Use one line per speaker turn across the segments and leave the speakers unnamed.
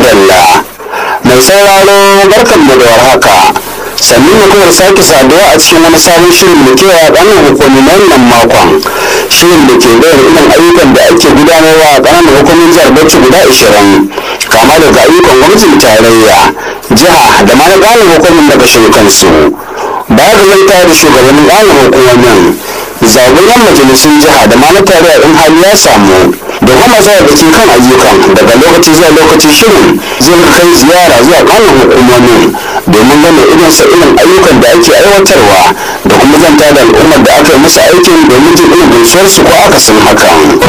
madalla mai sauraro barkanmu da warhaka sannu mu kuma sake saduwa a cikin wani sabon shirin da ke a ƙananan hukumomin wannan makon shirin da ke bayar irin ayyukan da ake gudanarwa a ƙananan hukumomin jihar Bauchi guda 20 kama daga ayyukan gwamnatin tarayya jiha da ma na ƙananan hukumomin daga kansu baya ga zanta da shugabannin ƙananan hukumomin zaɓen majalisun jiha da ma na tarayya in hali ya samu da kuma zai da kan ayyukan daga lokaci zuwa lokaci shirin zai kai ziyara zuwa ƙananan hukumomin domin gane irin ayyukan da ake aiwatarwa da kuma zanta da al'ummar da aka yi musu aikin domin jin irin gaisuwarsu ko akasin hakan.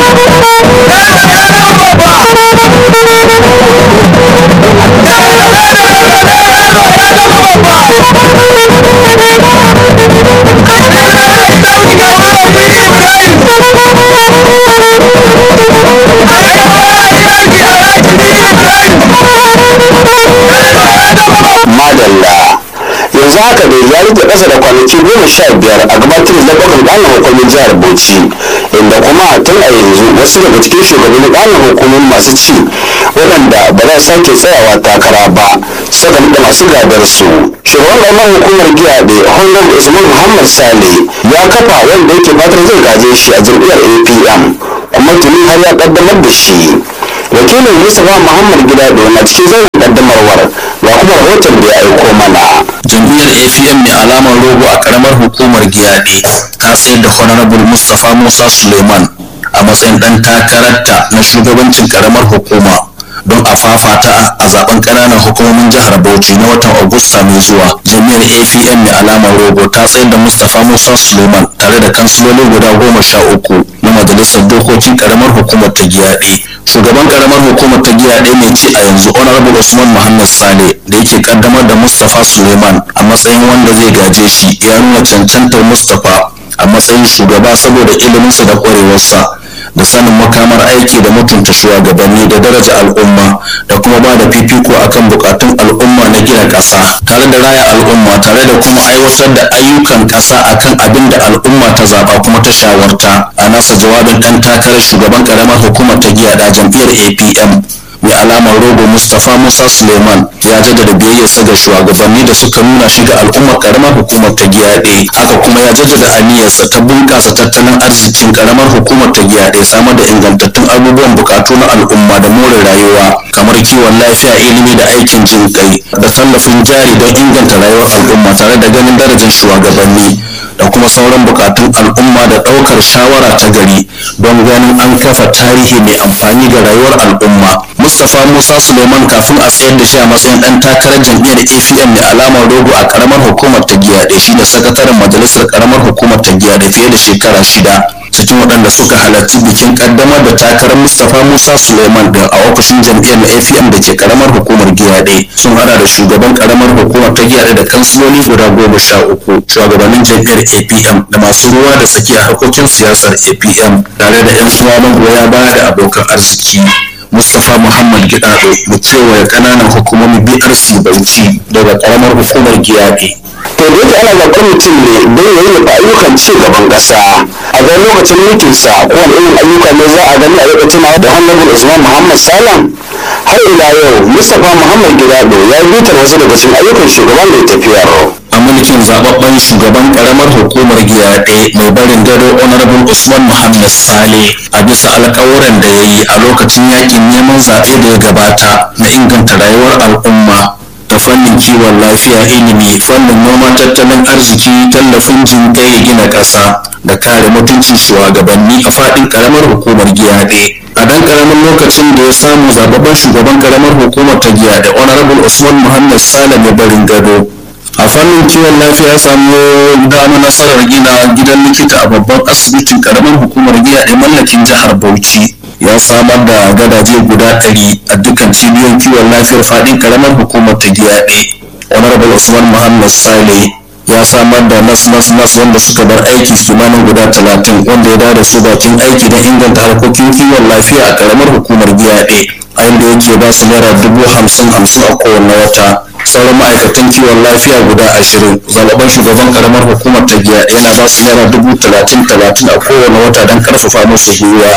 Madalla yanzu haka dai ya rike ƙasa da kwanaki 15 a gabatar da zaɓuɓɓukan ƙananan hukumomin jihar Bauchi inda kuma tun a yanzu wasu daga cikin shugabannin ƙananan hukumomin masu ci waɗanda ba za su sake tsayawa takara ba suka da masu gadar su. Shugaban ƙaramar hukumar Giyaɗe Honorable Usman Muhammad Sale ya kafa wanda yake fatar zai gaje shi a jam'iyyar APM kuma tuni har ya ƙaddamar da shi. Wakilin Mustapha Muhammad Gidado na cikin zauren kaddamarwar ga kuma rahoton da ya aiko mana.
Jam'iyyar APM mai alamar rogo a karamar hukumar Giyaɗe ta sayar da Honorable Mustapha Musa Suleiman a matsayin ɗan takararta na shugabancin karamar hukuma don a fafata a zaben ƙananan hukumomin jihar Bauchi na watan Agusta mai zuwa. Jam'iyyar APM mai alamar rogo ta sayar da Mustapha Musa Suleiman tare da kansiloli guda 13 na majalisar dokokin karamar hukumar ta Giyaɗe. Shugaban karamar hukumar ta Giyaɗe mai ci a yanzu Honorable Usman Muhammad Sale da yake kaddamar da Mustapha Suleiman a matsayin wanda zai gaje shi ya nuna cancantar Mustapha a matsayin shugaba saboda iliminsa da ƙwarewarsa da sanin makamar aiki da mutunta shugabanni da daraja al'umma da kuma ba da fifiko akan bukatun al'umma na gina ƙasa tare da raya al'umma tare da kuma aiwatar da ayyukan ƙasa akan abin da al'umma ta zaba kuma ta shawarta. A nasa jawabin ɗan takarar shugaban ƙaramar hukumar ta Giyaɗa jam'iyyar APM mai alamar rogo Mustapha Musa Suleiman ya jaddada biyayyarsa ga shugabanni da suka nuna shi ga al'ummar karamar hukumar ta Giyaɗe. Haka kuma ya jaddada aniyarsa ta bunƙasa tattalin arzikin karamar hukumar ta Giyaɗe, samar da ingantattun abubuwan bukatu na al'umma da more rayuwa kamar kiwon lafiya, ilimi da aikin jin kai da tallafin jari don inganta rayuwar al'umma tare da ganin darajar shugabanni da kuma sauran bukatun al'umma da ɗaukar shawara ta gari don ganin an kafa tarihi mai amfani ga rayuwar al'umma. Mustapha Musa Suleiman kafin a tsayar da shi a matsayin ɗan takarar jam'iyyar APM mai alamar rogo a karamar hukumar ta Giyaɗe shi da sakataren majalisar karamar hukumar ta Giyaɗe fiye da shekara 6. Cikin waɗanda suka halarci bikin kaddamar da takarar Mustapha Musa Suleiman da a ofishin jam'iyyar APM da ke karamar hukumar Giyaɗe sun hada da shugaban karamar hukumar ta Giyaɗe da kansiloli guda 13, shugabannin jam'iyyar APM da masu ruwa da tsaki a harkokin siyasar APM tare da 'yan uwa magoya baya da abokan arziki. Mustapha Muhammad Gidado da kewaye ƙananan hukumomin BRC Bauchi daga karamar hukumar Giyaɗe.
To da yake ana zaɓar mutum ne don ya yi ayyukan ci gaban ƙasa a ga lokacin mulkinsa kowane irin ayyuka ne za a gani a lokacin da Honorable Usman Muhammad Salam. Har ila yau Mustapha Muhammad Gidado ya bitar wasu daga cikin ayyukan shugaban da ya tafiyar.
A mulkin zababben shugaban karamar hukumar Giyaɗe mai barin gado Honorable Usman Muhammad Sale a bisa alƙawuran da ya yi a lokacin yakin neman zaɓe da ya gabata na inganta rayuwar al'umma ta fannin kiwon lafiya, ilimi, fannin noma, tattalin arziki, tallafin jinƙai, gina ƙasa da kare mutuncin shugabanni a faɗin karamar hukumar Giyaɗe. A dan karamin lokacin da ya samu zababben shugaban karamar hukumar ta Giyaɗe Honorable Usman Muhammad Sale mai barin gado a fannin kiwon lafiya ya samu dama nasarar gina gidan likita a babban asibitin karamar hukumar Giyaɗe mallakin jihar Bauchi. Ya samar da gadaje guda 100 a dukkan cibiyoyin kiwon lafiyar faɗin karamar hukumar ta Giyaɗe. Honorable Usman Muhammad Sale ya samar da nas wanda suka bar aiki kimanin guda 30 wanda ya da su bakin aiki don inganta harkokin kiwon lafiya a karamar hukumar Giyaɗe, a inda yake ba su naira 50,000 a kowane wata. Sauran ma'aikatan kiwon lafiya guda 20 zaɓaɓɓen shugaban karamar hukumar ta Giyaɗe yana ba su naira 30,000 a kowane wata don karfafa musu gwiwa.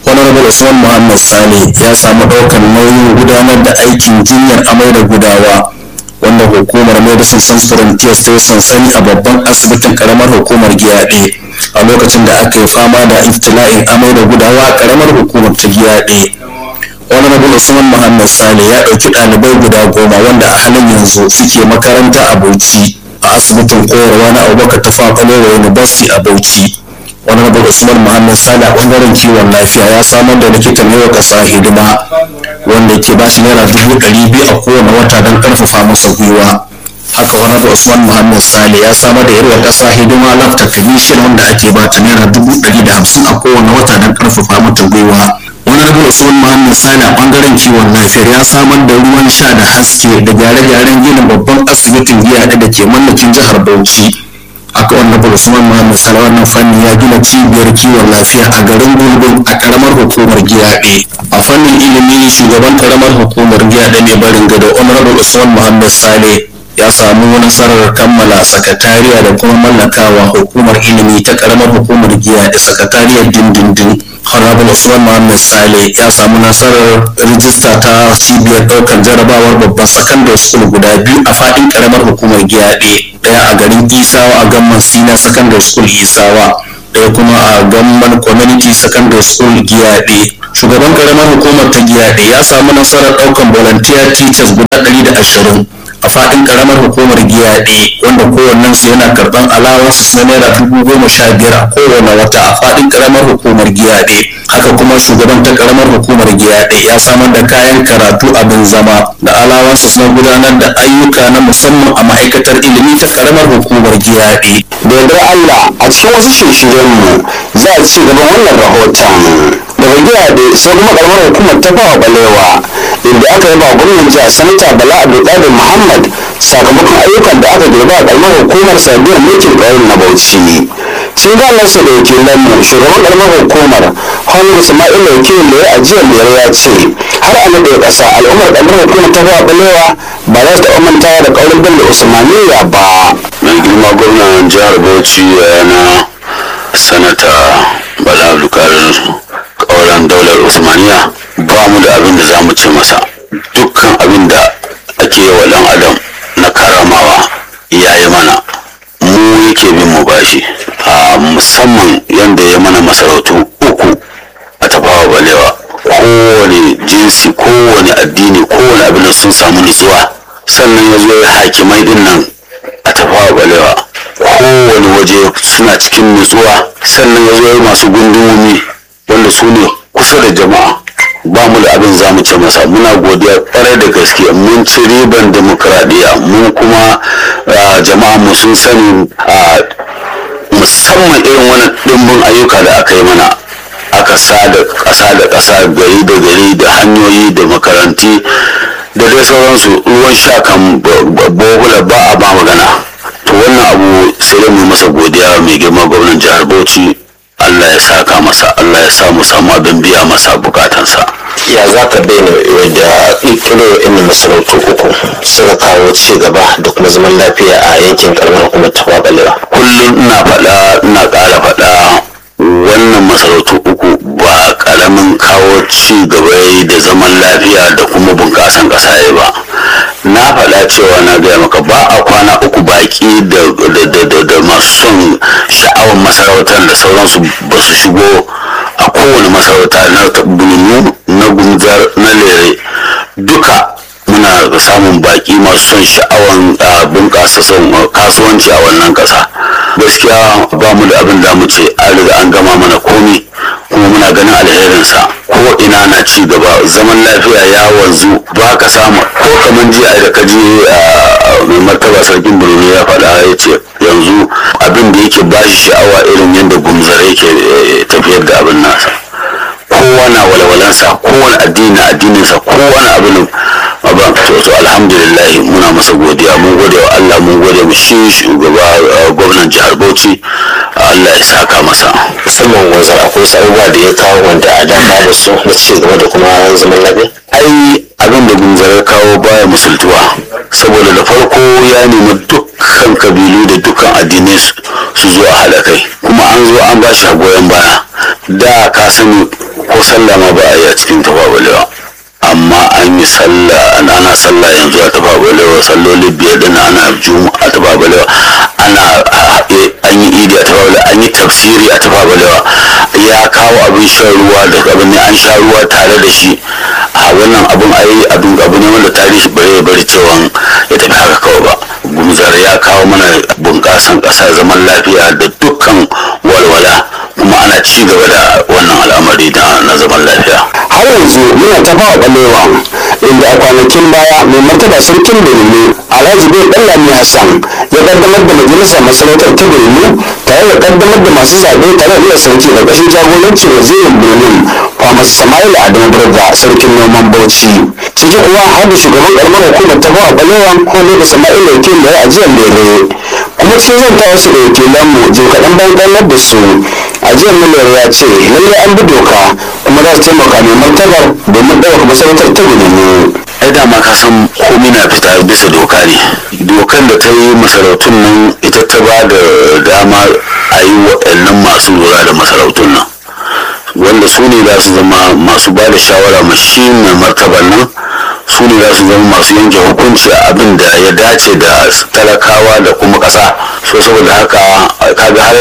honorable usman muhammad sale ya samu ɗaukar nauyin gudanar da aikin jinyar amai da gudawa wanda hukumar medicine sans frontiers ta yi sansani a babban asibitin karamar hukumar giyaɗe a lokacin da aka yi fama da iftila'in amai da gudawa a karamar hukumar ta giyaɗe. honorable usman muhammad sale ya ɗauki ɗalibai guda 10 wanda a halin yanzu suke makaranta a bauchi a asibitin koyarwa na abubakar tafawa balewa university a bauchi. honorable usman muhammad sale a ɓangaren kiwon lafiya ya samar da likitan yau ƙasa hidima wanda ke bashi naira 200,000 a kowane wata don ƙarfafa masa gwiwa. haka honorable usman muhammad sale ya samar da yarwa ƙasa hidima lafta commission wanda ake bata naira 150,000 a kowane wata don ƙarfafa mata gwiwa. honorable usman muhammad sale a ɓangaren kiwon lafiyar ya samar da ruwan sha da haske da gyare-gyaren ginin babban asibitin giyaɗe da ke mallakin jihar bauchi. haka honorable usman muhammad sale wannan fanni ya gina cibiyar kiwon lafiya a garin gulbin a karamar hukumar giyaɗe. a fannin ilimi shugaban karamar hukumar giyaɗe ne barin gado honorable usman muhammad sale ya samu nasarar kammala sakatariya da kuma mallakawa hukumar ilimi ta karamar hukumar giyaɗe sakatariyar dindindin. honorable usman muhammad sale ya samu nasarar rijista ta cibiyar ɗaukar jarabawar babban secondary school guda 2 a faɗin karamar hukumar giyaɗe, ɗaya a garin isawa a gamman senior secondary school isawa, ɗaya kuma a gamman community secondary school giyaɗe. shugaban karamar hukumar ta giyaɗe ya samu nasarar ɗaukar volunteer teachers guda 120 a faɗin karamar hukumar giyaɗe, wanda kowannensu yana karɓar alawansu na naira 15,000 a kowane wata a faɗin karamar hukumar giyaɗe. haka kuma shugaban ta karamar hukumar giyaɗe ya samar da kayan karatu abin zama da alawansu na gudanar da ayyuka na musamman a ma'aikatar ilimi ta karamar hukumar giyaɗe.
da yardar Allah a cikin wasu shirye-shiryenmu za a ci gaban wannan rahoton. daga giyaɗe sai kuma karamar hukumar ta bawa balewa inda aka yaba gwamnan jihar sanata bala abdulkadir muhammad sakamakon ayyukan da aka girba a karamar hukumar sadiyar mulkin ƙauyen na bauchi. cikin galarsa da wakilanmu shugaban karamar hukumar hannun ismail wakilin da ya ajiyar lera ya ce har a naɗe ƙasa al'ummar karamar hukumar ta bawa balewa ba za su taɓa mantawa da ƙaurin bello usmaniya ba.
mai girma gwamnan jihar bauchi yana sanata bala abdulkadir ƙauren daular usmaniya ba mu da abin da za mu ce masa. dukkan abin da ake yi wa ɗan adam na karamawa ya yi mana, mu yake bin mu bashi, a musamman yadda ya mana masarautu 3 a tafawa balewa. kowane jinsi, kowane addini, kowane abin da sun samu nutsuwa. sannan ya zo ya hakimai din nan a tafawa balewa, kowane waje suna cikin nutsuwa. sannan ya zo ya masu gundumomi wanda su ne kusa da jama'a. ba mu da abin za mu ce masa, muna godiya kwarai da gaske. mun ci riban demokradiyya, mun kuma jama'a mu sun sani musamman irin wani dimbin ayyuka da aka yi mana. aka sa da ƙasa da ƙasa, gari da gari, da hanyoyi da makaranti da dai sauransu. ruwan sha kan bohula ba a ba magana. to wannan abu sai dai mu masa godiya mai girma gwamnan jihar bauchi. Allah ya saka masa, Allah ya sa mu samu abin biya masa bukatansa.
ya za ka bayyana da ƙirƙiro inda masarautu 3 suka kawo ci gaba da kuma zaman lafiya a yankin karamar hukumar tafawa balewa?
kullum ina ƙara faɗa wannan masarautu 3 ba ƙaramin kawo ci gaba da zaman lafiya da kuma bunƙasan ƙasa ba. na faɗa cewa na gaya maka ba a kwana 3 baki da masu son sha'awar masarautar da sauransu ba su shigo a kowane masarauta na bulunu, na gunzar, na lere, duka muna samun baki masu son sha'awan bunƙasa son kasuwanci a wannan ƙasa. gaskiya ba mu da abin da mu ce, an riga an gama mana komi kuma muna ganin alherinsa. ko ina na ci gaba, zaman lafiya ya wanzu. ba ka samu ko kamar jiya da ka je mai martaba sarkin birni ya faɗa ya ce yanzu abin da yake ba shi sha'awa irin yadda gumzar yake tafiyar da abin nasa. kowa na walwalansa, kowane addini na addininsa, kowane abin to alhamdulillah muna masa godiya. mun gode wa Allah, mun gode mu shi shugaba gwamnan jihar Bauchi. Allah ya saka masa.
musamman wanzar akwai abubuwa da ya kawo wanda a da babu su na ci gaba da kuma zaman lafiya.
ai abin da gunzar ya kawo baya musultuwa, saboda da farko ya nemi dukkan kabilu da dukkan addinai su zo a haɗa kai, kuma an zo an ba shi goyon baya. da ka sani ko sallah ma ba a yi a cikin tafa balewa, amma an yi sallah, ana sallah yanzu a tafa balewa, salloli biyar din ana juma'a a tafa balewa, an yi idi a tafa balewa, an yi tafsiri a tafa balewa, ya kawo abin shan ruwa da abin ne an sha ruwa tare da shi. A wannan abin abu ne wanda tarihi bare bari cewa ya tafi haka kawai ba. Gumzar ya kawo mana bunƙasan ƙasa, zaman lafiya da dukkan walwala, kuma ana ci gaba da wannan al'amari na zaman lafiya.
Har yanzu muna tafawa balewa inda a kwanakin baya mai martaba sarkin Birni Alhaji Bai Ɗanlami Hassan ya kaddamar da majalisar masarautar ta Birni tare da kaddamar da masu zaɓe tare da sarki da ƙashin jagorancin wazirin Birnin Muhammad Sama'il Adamu Burga sarkin noman Bauchi. Ciki kuwa har da shugaban ƙaramar hukumar tafawa balewa ko ne da Sama'il wakil da ya ajiyar lere. Kuma cikin zanta wasu da wakilanmu jin kaɗan bayan ƙaddamar da su. Ajiyar Miliyar ya ce lallai an bi doka kuma za su taimaka mai martabar domin ɗaukar masarautar ta Birni.
Ai dama ka san komai na fita bisa doka ne. Dokan da ta yi masarautun nan ita ta ba da dama a yi waɗannan masu lura da masarautun nan, wanda su ne za su zama masu ba da shawara ma shi mai martaban nan, su ne za su zama masu yanke hukunci a abin da ya dace da talakawa da kuma ƙasa. So saboda haka kaga har